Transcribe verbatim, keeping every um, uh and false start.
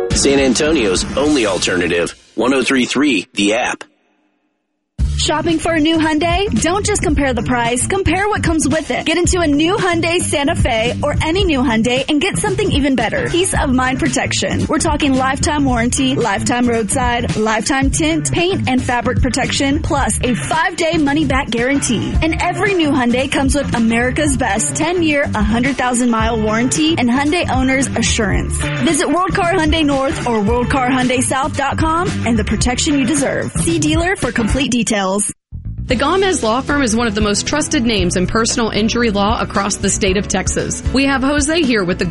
San Antonio's only alternative, one oh three point three The App. Shopping for a new Hyundai? Don't just compare the price, compare what comes with it. Get into a new Hyundai Santa Fe or any new Hyundai and get something even better. Peace of mind protection. We're talking lifetime warranty, lifetime roadside, lifetime tint, paint, and fabric protection, plus a five-day money-back guarantee. And every new Hyundai comes with America's best ten-year, one hundred thousand mile warranty and Hyundai Owner's Assurance. Visit World Car Hyundai North or world car hyundai south dot com and the protection you deserve. See dealer for complete details. The Gomez Law Firm is one of the most trusted names in personal injury law across the state of Texas. We have Jose here with the